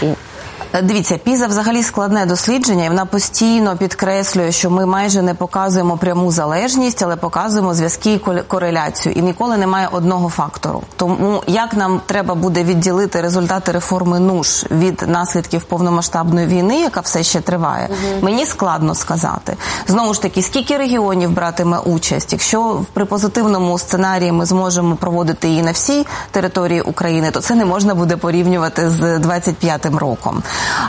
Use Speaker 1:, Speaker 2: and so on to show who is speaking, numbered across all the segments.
Speaker 1: Чи...
Speaker 2: Дивіться, PISA взагалі складне дослідження, і вона постійно підкреслює, що ми майже не показуємо пряму залежність, але показуємо зв'язки і кореляцію. І ніколи немає одного фактору. Тому як нам треба буде відділити результати реформи НУШ від наслідків повномасштабної війни, яка все ще триває, мені складно сказати. Знову ж таки, скільки регіонів братиме участь? Якщо при позитивному сценарії ми зможемо проводити її на всій території України, то це не можна буде порівнювати з 25-м роком.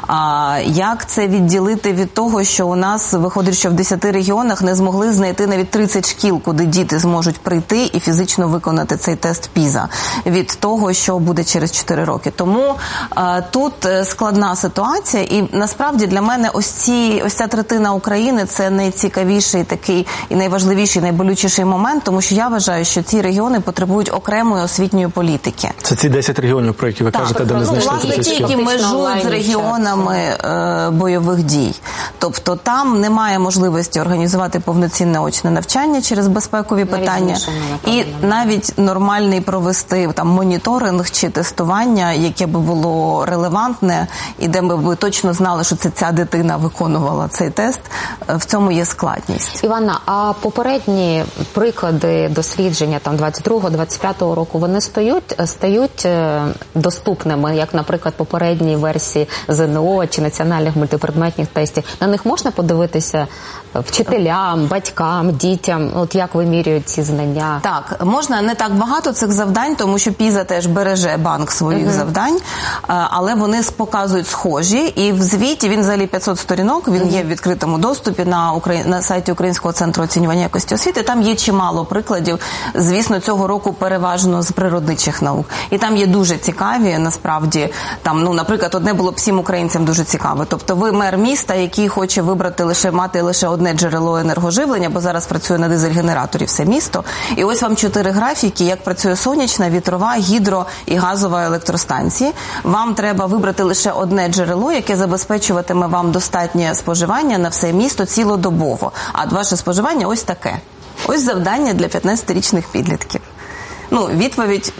Speaker 2: Як це відділити від того, що у нас виходить, що в 10 регіонах не змогли знайти навіть 30 шкіл, куди діти зможуть прийти і фізично виконати цей тест PISA, від того, що буде через 4 роки. Тому тут складна ситуація, і насправді для мене ось ця третина України – це найцікавіший такий і найважливіший, найболючіший момент, тому що я вважаю, що ці регіони потребують окремої освітньої політики.
Speaker 3: Це ці 10 регіонів, про які ви кажете, де не знайшли 30 шкіл.
Speaker 2: Які межують з регіонами бойових дій. Тобто там немає можливості організувати повноцінне очне навчання через безпекові питання. І навіть нормальний провести там моніторинг чи тестування, яке би було релевантне, і де ми б точно знали, що це ця дитина виконувала цей тест, в цьому є складність.
Speaker 1: Іванна, а попередні приклади дослідження там 22-25 року, вони стають доступними, як, наприклад, попередні версії ЗНО чи національних мультипредметних тестів? На них можна подивитися вчителям, батькам, дітям? От як вимірюють ці знання?
Speaker 2: Так, можна. Не так багато цих завдань, тому що PISA теж береже банк своїх завдань, але вони показують схожі. І в звіті, він взагалі 500 сторінок, він є в відкритому доступі на сайті Українського центру оцінювання якості освіти. Там є чимало прикладів, звісно, цього року переважно з природничих наук. І там є дуже цікаві, насправді, там, наприклад, одне було б всім українцям дуже цікаво. Тобто ви мер міста, який хоче мати лише одне джерело енергоживлення, бо зараз працює на дизель-генераторі все місто. І ось вам 4 графіки, як працює сонячна, вітрова, гідро і газова електростанції. Вам треба вибрати лише одне джерело, яке забезпечуватиме вам достатнє споживання на все місто цілодобово. А ваше споживання ось таке. Ось завдання для 15-річних підлітків. Відповідь,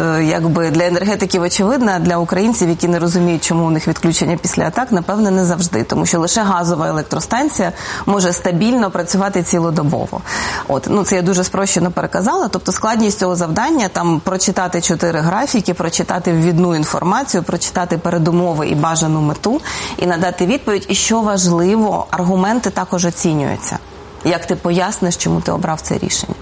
Speaker 2: для енергетиків очевидна, для українців, які не розуміють, чому у них відключення після атак, напевне, не завжди, тому що лише газова електростанція може стабільно працювати цілодобово. Це я дуже спрощено переказала, тобто складність цього завдання, там, прочитати 4 графіки, прочитати ввідну інформацію, прочитати передумови і бажану мету, і надати відповідь, і що важливо, аргументи також оцінюються. Як ти поясниш, чому ти обрав це рішення?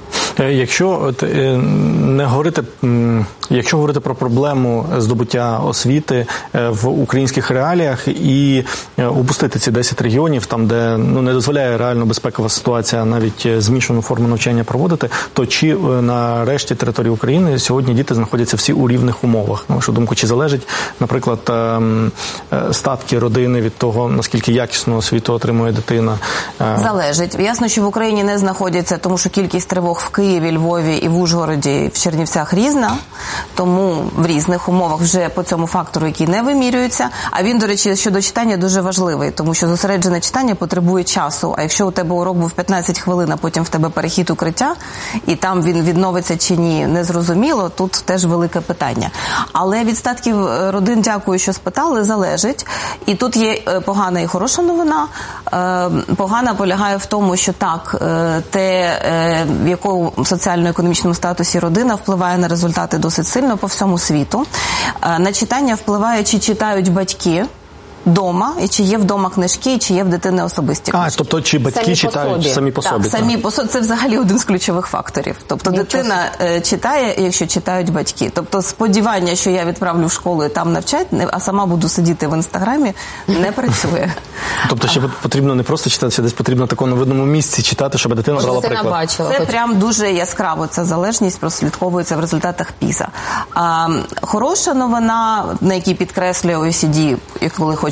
Speaker 3: Якщо говорити про проблему здобуття освіти в українських реаліях і упустити ці 10 регіонів, там, де не дозволяє реально безпекова ситуація навіть змішану форму навчання проводити, то чи на решті території України сьогодні діти знаходяться всі у рівних умовах? На вашу думку, чи залежить, наприклад, статки родини від того, наскільки якісну освіту отримує дитина?
Speaker 2: Залежить. Ясно, що в Україні не знаходяться, тому що кількість тривог в Києві, Львові і в Ужгороді, і в Чернівцях різна, тому в різних умовах вже по цьому фактору, який не вимірюється. А він, до речі, щодо читання дуже важливий, тому що зосереджене читання потребує часу. А якщо у тебе урок був 15 хвилин, а потім в тебе перехід укриття, і там він відновиться чи ні, незрозуміло, тут теж велике питання. Але від статків родин, дякую, що спитали, залежить. І тут є погана і хороша новина. Погана полягає в тому, що так, в якому соціально-економічному статусі родина впливає на результати досить сильно по всьому світу. На читання впливає, чи читають батьки дома, і чи є вдома книжки, і чи є в дитини особисті книжки.
Speaker 3: Тобто, чи батьки читають самі по собі?
Speaker 2: Так, самі по собі. Це взагалі один з ключових факторів. Тобто, дитина читає, якщо читають батьки. Тобто, сподівання, що я відправлю в школу і там навчать, а сама буду сидіти в Інстаграмі, не працює.
Speaker 3: Тобто, ще потрібно не просто читати, десь потрібно в такому видному місці читати, щоб дитина брала приклад.
Speaker 2: Це прям дуже яскраво, ця залежність прослідковується в результатах PISA. Хороша новина, на якій підкреслює OECD, коли хоче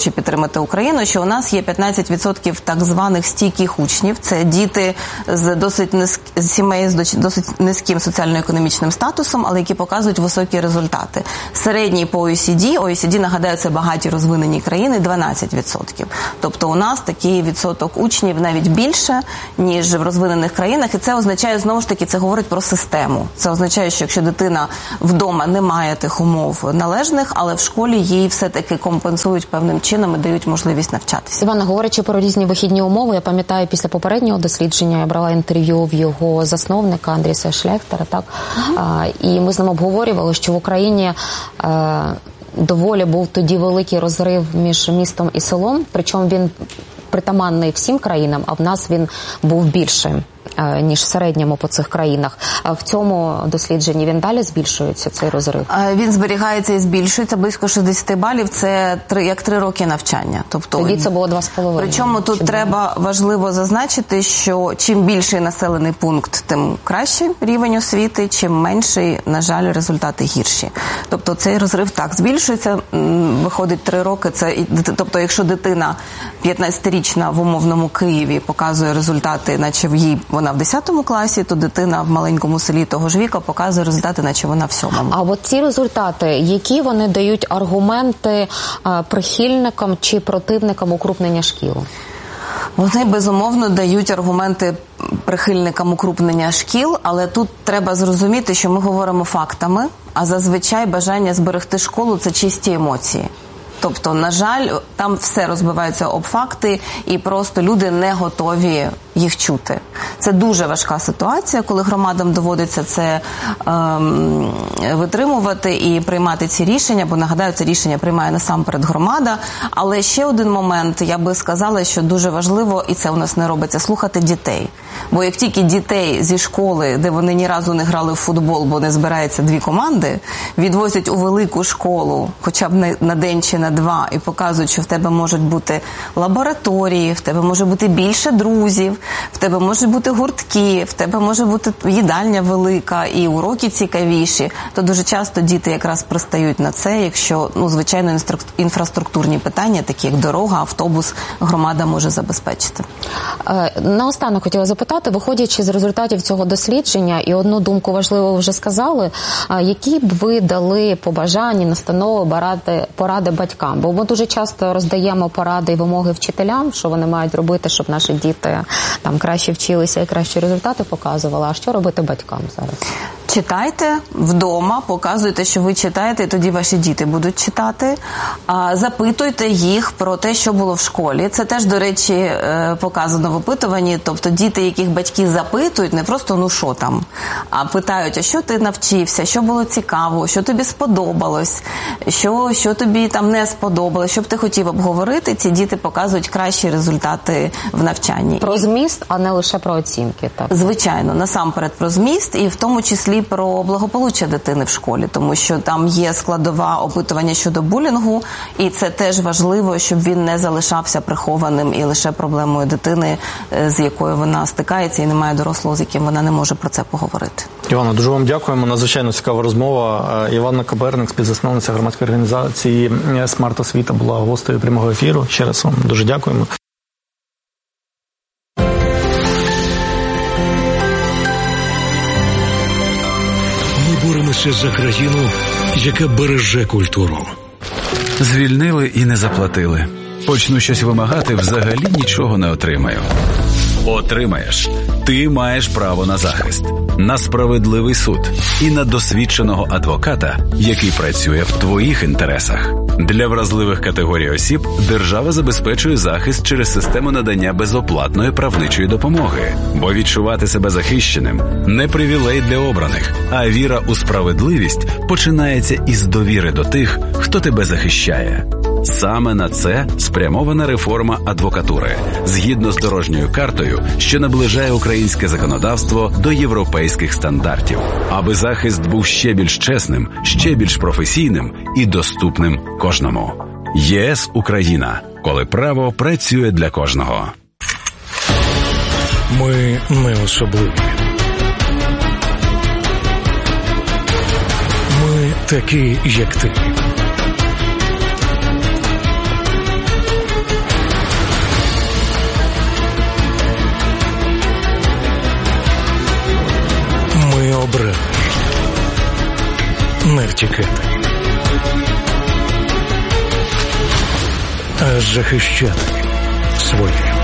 Speaker 2: хоче підтримати Україну, що у нас є 15% так званих стійких учнів. Це діти з сімей з досить низьким соціально-економічним статусом, але які показують високі результати. Середній по OECD, нагадаю, це багаті розвинені країни, 12%. Тобто у нас такий відсоток учнів навіть більше, ніж в розвинених країнах, і це означає, знову ж таки, це говорить про систему. Це означає, що якщо дитина вдома не має тих умов належних, але в школі їй все-таки компенсують певним чином і дають можливість навчатися.
Speaker 1: Івана, говорячи про різні вихідні умови, я пам'ятаю, після попереднього дослідження я брала інтерв'ю в його засновника Андріса Шлехтера, так? І ми з ним обговорювали, що в Україні доволі був тоді великий розрив між містом і селом, причому він притаманний всім країнам, а в нас він був більшим, ніж в середньому по цих країнах. А в цьому дослідженні він далі збільшується, цей розрив?
Speaker 2: Він зберігається і збільшується, близько 60 балів, це як 3 роки навчання. Тобто,
Speaker 1: тоді це було 2,5.
Speaker 2: Причому тут треба важливо зазначити, що чим більший населений пункт, тим кращий рівень освіти, чим менший, на жаль, результати гірші. Тобто цей розрив так збільшується, виходить 3 роки. Тобто якщо дитина 15-річна в умовному Києві показує результати, наче вона в 10 класі, то дитина в маленькому селі того ж віку показує результати, наче вона в 7-му.
Speaker 1: А от ці результати, які вони дають аргументи прихильникам чи противникам укрупнення шкіл?
Speaker 2: Вони, безумовно, дають аргументи прихильникам укрупнення шкіл, але тут треба зрозуміти, що ми говоримо фактами, а зазвичай бажання зберегти школу – це чисті емоції. Тобто, на жаль, там все розбивається об факти, і просто люди не готові їх чути. Це дуже важка ситуація, коли громадам доводиться це витримувати і приймати ці рішення, бо, нагадаю, це рішення приймає насамперед громада. Але ще один момент, я би сказала, що дуже важливо, і це у нас не робиться, слухати дітей. Бо як тільки дітей зі школи, де вони ні разу не грали в футбол, бо не збирається 2 команди, відвозять у велику школу, хоча б на день чи на 2, і показують, що в тебе можуть бути лабораторії, в тебе може бути більше друзів, в тебе можуть бути гуртки, в тебе може бути їдальня велика і уроки цікавіші, то дуже часто діти якраз пристають на це, якщо, звичайно, інфраструктурні питання, такі як дорога, автобус, громада може забезпечити.
Speaker 1: Наостанок хотіла запитати, виходячи з результатів цього дослідження, і одну думку важливу вже сказали, які б ви дали побажання, настанови, поради батькам? Бо ми дуже часто роздаємо поради і вимоги вчителям, що вони мають робити, щоб наші діти там краще вчилися і кращі результати показували. А що робити батькам зараз?
Speaker 2: Читайте вдома, показуйте, що ви читаєте, і тоді ваші діти будуть читати. Запитуйте їх про те, що було в школі. Це теж, до речі, показано в опитуванні. Тобто діти, яких батьки запитують, не просто що там, а питають, а що ти навчився, що було цікаво, що тобі сподобалось, що тобі там не сподобалось, що б ти хотів обговорити. Ці діти показують кращі результати в навчанні.
Speaker 1: Про зміст, а не лише про оцінки. Так?
Speaker 2: Звичайно, насамперед про зміст і в тому числі про благополуччя дитини в школі, тому що там є складова опитування щодо булінгу, і це теж важливо, щоб він не залишався прихованим і лише проблемою дитини, з якою вона стикається і немає дорослого, з яким вона не може про це поговорити.
Speaker 3: Івана, дуже вам дякуємо. Надзвичайно цікава розмова. Іванна Каберник, співзасновниця громадської організації «Смарт Освіта», була гостею прямого ефіру. Ще раз вам дуже дякуємо.
Speaker 4: Боремося за країну, яка береже культуру.
Speaker 5: Звільнили і не заплатили. Почну щось вимагати, взагалі нічого не отримаю. Отримаєш. Ти маєш право на захист, на справедливий суд і на досвідченого адвоката, який працює в твоїх інтересах. Для вразливих категорій осіб держава забезпечує захист через систему надання безоплатної правничої допомоги. Бо відчувати себе захищеним – не привілей для обраних, а віра у справедливість починається із довіри до тих, хто тебе захищає. Саме на це спрямована реформа адвокатури, згідно з дорожньою картою, що наближає українське законодавство до європейських стандартів, аби захист був ще більш чесним, ще більш професійним і доступним кожному. ЄС Україна, коли право працює для кожного.
Speaker 4: Ми не особливі. Ми такі, як ти. обрали не втікати, а захищати своє.